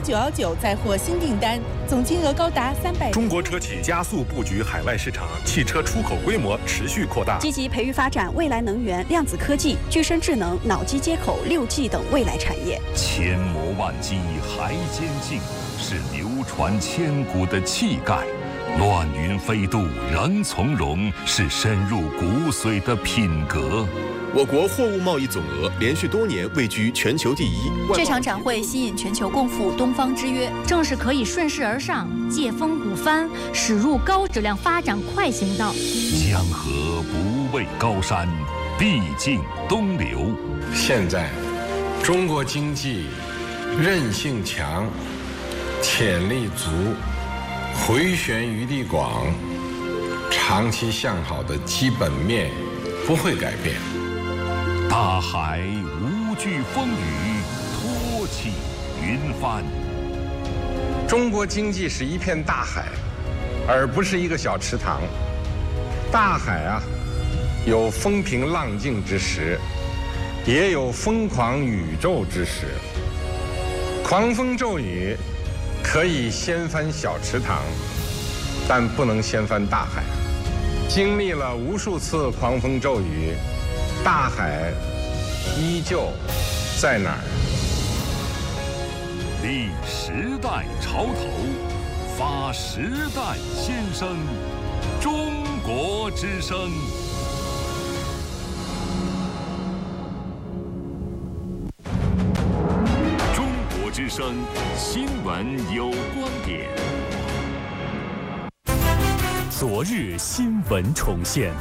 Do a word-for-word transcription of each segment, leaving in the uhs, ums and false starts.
九幺九再获新订单，总金额高达三百。 中国车企加速布局海外市场，汽车出口规模持续扩大， 积极培育发展未来能源、量子科技、具身智能、脑机接口、六 G 等未来产业。 千磨万击还坚劲，是流传千古的气概。乱云飞渡人从容，是深入骨髓的品格。 我国货物贸易总额连续多年位居全球第一。 这场展会吸引全球共赴东方之约， 正是可以顺势而上，借风鼓帆，驶入高质量发展快行道。 江河不畏高山，必经东流。 现在，中国经济韧性强，潜力足，回旋余地广，长期向好的基本面不会改变。 大海无惧风雨，托起云帆。 中国经济是一片大海，而不是一个小池塘。大海啊，有风平浪静之时，也有疯狂宇宙之时。狂风骤雨可以掀翻小池塘，但不能掀翻大海。经历了无数次狂风骤雨，大海依旧在哪儿？ 立时代潮头，发时代先声，中国之声。中国之声新闻有观点。 昨日新闻重现。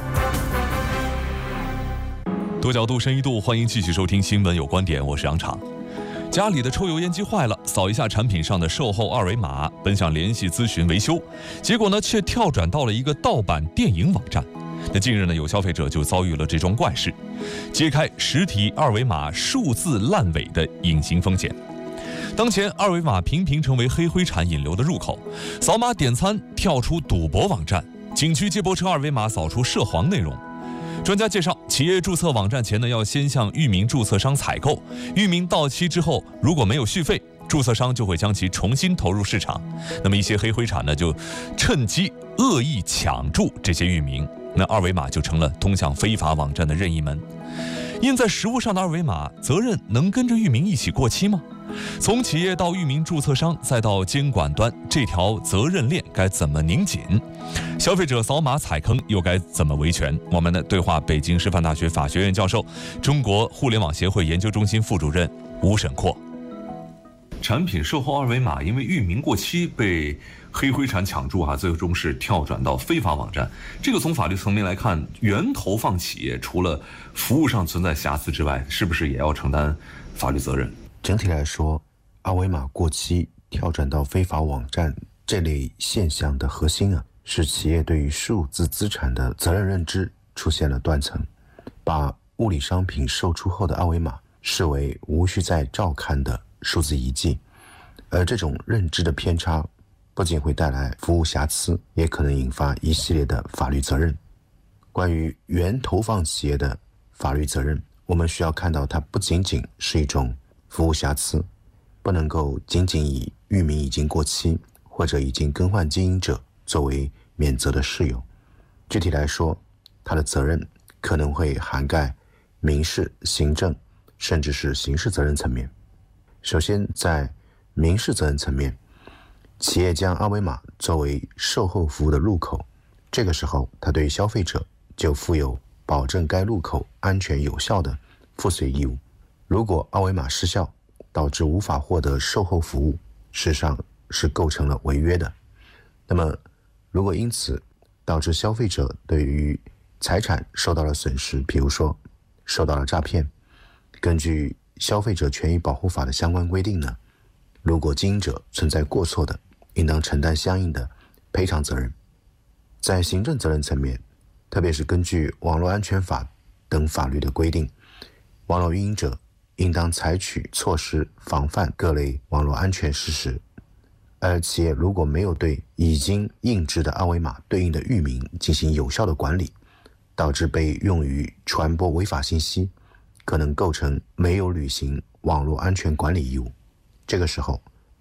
多角度、深一度，欢迎继续收听《新闻有观点》，我是杨昶。家里的抽油烟机坏了，扫一下产品上的售后二维码，本想联系咨询维修，结果呢，却跳转到了一个盗版电影网站。那近日呢，有消费者就遭遇了这桩怪事，揭开实体二维码数字烂尾的隐形风险。当前二维码频频成为黑灰产引流的入口，扫码点餐跳出赌博网站，景区接驳车二维码扫出涉黄内容。专家介绍，企业注册网站前呢，要先向域名注册商采购，域名到期之后，如果没有续费，注册商就会将其重新投入市场。那么一些黑灰产呢，就趁机恶意抢注这些域名，那二维码就成了通向非法网站的任意门。印在实物上的二维码，责任能跟着域名一起过期吗？从企业到域名注册商，再到监管端，这条责任链该怎么拧紧？消费者扫码踩坑又该怎么维权？我们的对话北京师范大学法学院教授、中国互联网协会研究中心副主任吴沈阔。产品售后二维码因为域名过期被黑灰产抢注啊，最终是跳转到非法网站。这个从法律层面来看，原投放企业除了服务上存在瑕疵之外，是不是也要承担法律责任？ 整体来说，二维码过期跳转到非法网站这类现象的核心啊，是企业对于数字资产的责任认知出现了断层，把物理商品售出后的二维码视为无需再照看的数字遗迹，而这种认知的偏差不仅会带来服务瑕疵，也可能引发一系列的法律责任。关于原投放企业的法律责任，我们需要看到它不仅仅是一种服务瑕疵，不能够仅仅以域名已经过期或者已经更换经营者作为免责的事由。具体来说，它的责任可能会涵盖民事、行政甚至是刑事责任层面。首先，在民事责任层面，企业将二维码作为售后服务的入口，这个时候它对消费者就负有保证该入口安全有效的附随义务。如果二维码失效导致无法获得售后服务，事实上是构成了违约的。那么如果因此导致消费者对于财产受到了损失，比如说受到了诈骗，根据消费者权益保护法的相关规定呢，如果经营者存在过错的，应当承担相应的赔偿责任。在行政责任层面，特别是根据网络安全法等法律的规定，网络运营者应当采取措施防范各类网络安全事实，而企业如果没有对已经印制的二维码对应的域名进行有效的管理，导致被用于传播违法信息，可能构成没有履行网络安全管理义务。这个时候，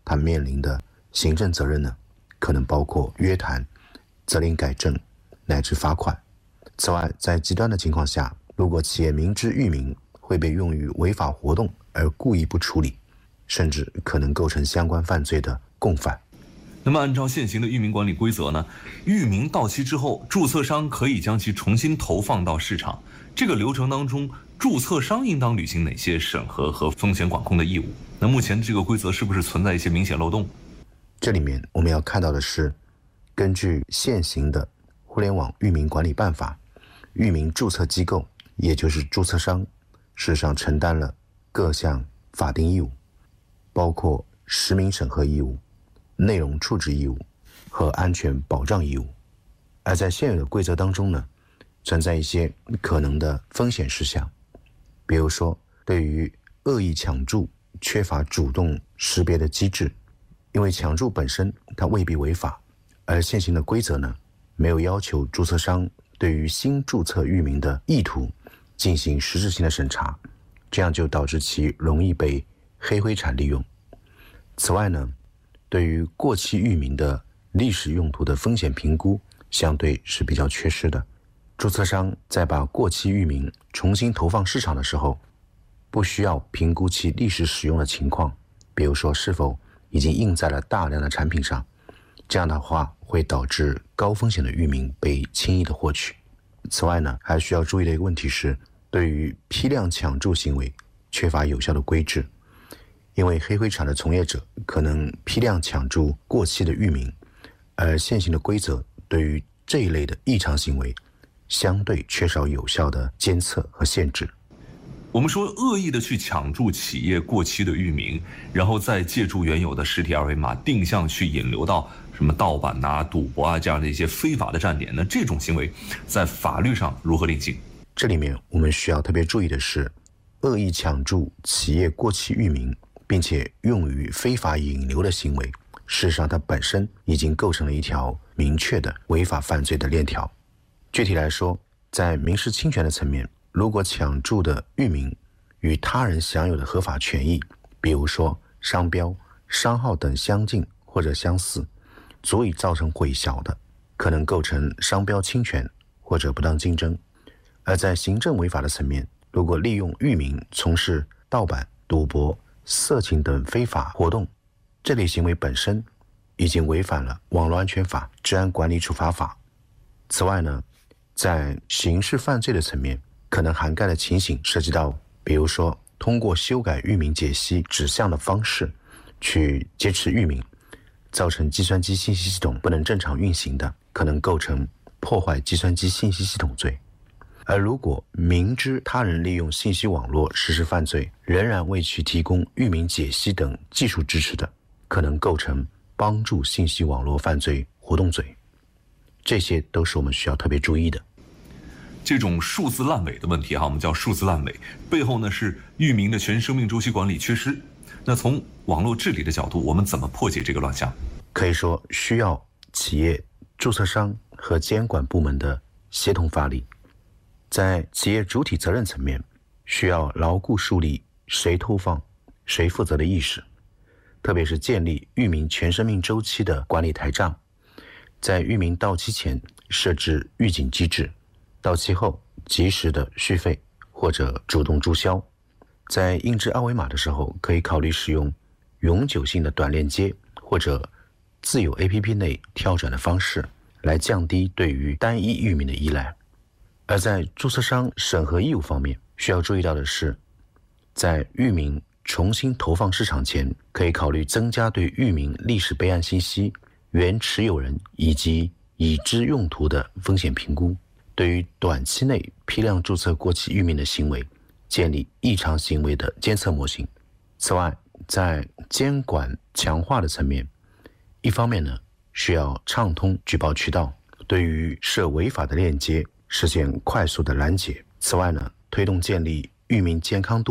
他面临的行政责任呢，可能包括约谈、责令改正乃至罚款。此外，在极端的情况下，如果企业明知域名会被用于违法活动而故意不处理，甚至可能构成相关犯罪的共犯。 那么按照现行的域名管理规则呢，域名到期之后，注册商可以将其重新投放到市场。这个流程当中，注册商应当履行哪些审核和风险管控的义务？那目前这个规则是不是存在一些明显漏洞？ 这里面我们要看到的是，根据现行的互联网域名管理办法，域名注册机构，也就是注册商，事实上承担了各项法定义务，包括实名审核义务、内容处置义务和安全保障义务。而在现有的规则当中呢，存在一些可能的风险事项，比如说对于恶意抢注缺乏主动识别的机制，因为抢注本身它未必违法，而现行的规则呢，没有要求注册商对于新注册域名的意图进行实质性的审查，这样就导致其容易被黑灰产利用。此外呢，对于过期域名的历史用途的风险评估相对是比较缺失的。注册商在把过期域名重新投放市场的时候，不需要评估其历史使用的情况，比如说是否已经印在了大量的产品上，这样的话会导致高风险的域名被轻易的获取。此外呢，还需要注意的一个问题是，对于批量抢注行为缺乏有效的规制，因为黑灰产的从业者可能批量抢注过期的域名，而现行的规则对于这一类的异常行为相对缺少有效的监测和限制。 我们说恶意的去抢注企业过期的域名，然后再借助原有的实体二维码定向去引流到什么盗版啊、赌博啊这样的一些非法的站点，那这种行为在法律上如何定性？ 这里面我们需要特别注意的是，恶意抢注企业过期域名并且用于非法引流的行为，事实上它本身已经构成了一条明确的违法犯罪的链条。具体来说，在民事侵权的层面，如果抢注的域名与他人享有的合法权益，比如说商标、商号等相近或者相似，足以造成混淆的，可能构成商标侵权或者不当竞争。而在行政违法的层面，如果利用域名从事盗版、赌博、色情等非法活动，这类行为本身已经违反了网络安全法、治安管理处罚法。此外呢，在刑事犯罪的层面，可能涵盖的情形涉及到，比如说通过修改域名解析指向的方式去劫持域名，造成计算机信息系统不能正常运行的，可能构成破坏计算机信息系统罪。而如果明知他人利用信息网络实施犯罪，仍然为其提供域名解析等技术支持的，可能构成帮助信息网络犯罪活动罪。这些都是我们需要特别注意的。 这种数字烂尾的问题哈，我们叫数字烂尾，背后呢是域名的全生命周期管理缺失。那从网络治理的角度，我们怎么破解这个乱象？ 可以说需要企业、注册商和监管部门的协同发力。在企业主体责任层面，需要牢固树立谁投放、谁负责的意识，特别是建立域名全生命周期的管理台账，在域名到期前设置预警机制，到期后及时的续费或者主动注销。在印制二维码的时候，可以考虑使用永久性的短链接或者自有 A P P 内跳转的方式，来降低对于单一域名的依赖。而在注册商审核义务方面，需要注意到的是，在域名重新投放市场前，可以考虑增加对域名历史备案信息、原持有人以及已知用途的风险评估，对于短期内批量注册过期域名的行为，建立异常行为的监测模型。此外，在监管强化的层面，一方面呢，需要畅通举报渠道，对于涉违法的链接实现快速的拦截。此外呢，推动建立域名健康度